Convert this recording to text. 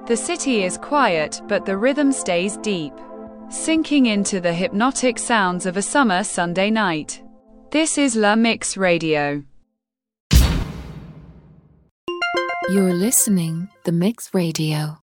The city is quiet, but the rhythm stays deep, sinking into the hypnotic sounds of a summer Sunday night. This is La Mix Radio. You're listening The Mix Radio.